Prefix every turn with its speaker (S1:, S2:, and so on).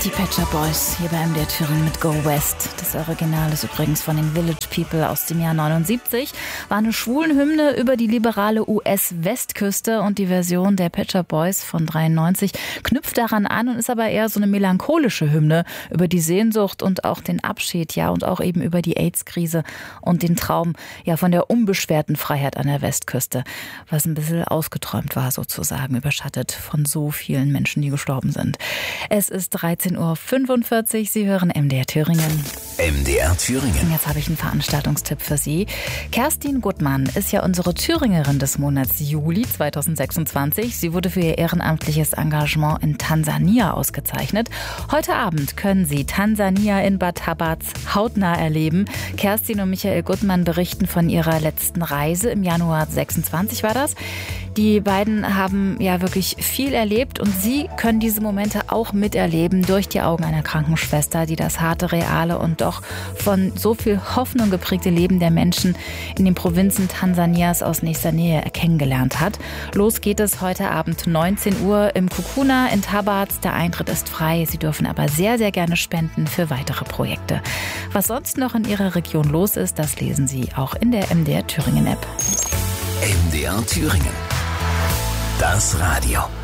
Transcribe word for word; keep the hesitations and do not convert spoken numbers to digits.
S1: Die Pet Shop Boys hier bei M D R Thüringen mit Go West. Das Original ist übrigens von den Village People aus dem Jahr neunundsiebzig. War eine Schwulenhymne über die liberale U S-Westküste und die Version der Pet Shop Boys von dreiundneunzig knüpft daran an und ist aber eher so eine melancholische Hymne über die Sehnsucht und auch den Abschied, ja, und auch eben über die AIDS-Krise und den Traum, ja, von der unbeschwerten Freiheit an der Westküste, was ein bisschen ausgeträumt war sozusagen, überschattet von so vielen Menschen, die gestorben sind. Es ist dreizehn Uhr fünfundvierzig. Sie hören M D R Thüringen.
S2: M D R Thüringen.
S1: Jetzt habe ich einen Veranstaltungstipp für Sie. Kerstin Gutmann ist ja unsere Thüringerin des Monats Juli zweitausendsechsundzwanzig. Sie wurde für ihr ehrenamtliches Engagement in Tansania ausgezeichnet. Heute Abend können Sie Tansania in Bad Habarz hautnah erleben. Kerstin und Michael Gutmann berichten von ihrer letzten Reise. Im Januar sechsundzwanzig war das. Die beiden haben ja wirklich viel erlebt und Sie können diese Momente auch miterleben durch die Augen einer Krankenschwester, die das harte, reale und doch von so viel Hoffnung geprägte Leben der Menschen in den Provinzen Tansanias aus nächster Nähe kennengelernt hat. Los geht es heute Abend neunzehn Uhr im Kukuna in Tabarz. Der Eintritt ist frei. Sie dürfen aber sehr, sehr gerne spenden für weitere Projekte. Was sonst noch in Ihrer Region los ist, das lesen Sie auch in der M D R Thüringen App.
S2: M D R Thüringen. Das Radio.